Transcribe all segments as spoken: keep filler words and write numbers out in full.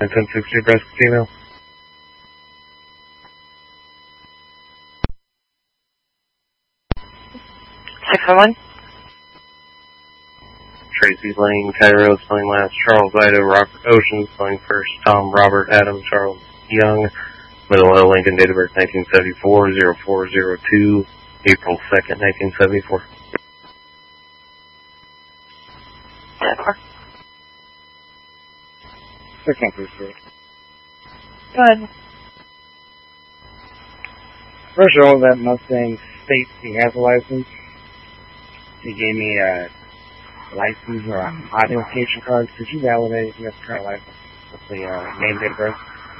ten sixty, Nebraska female. six one one. Tracy Lane, Cairo, spelling last, Charles Ida, Robert Ocean, spelling first, Tom, Robert, Adam, Charles Young, Middle L, Lincoln, date of birth nineteen seventy-four, oh four oh two, April second, nineteen seventy-four. ten four. six one three three. Go ahead. First of all, that Mustang states he has a license. He gave me a license or a identification card. Could you validate if he has a current license with the uh, name, date of birth?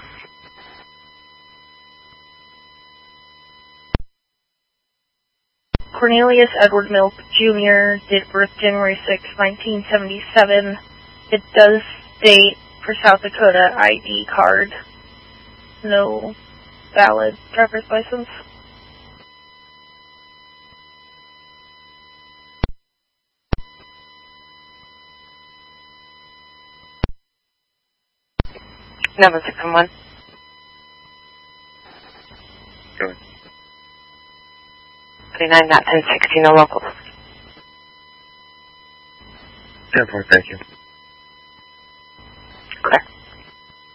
Cornelius Edward Milk, Junior, date of birth January sixth, nineteen seventy-seven. It does state for South Dakota I D card. No valid driver's license. Number six one one. Go ahead. thirty-nine, not ten sixty, no locals. ten four, thank you.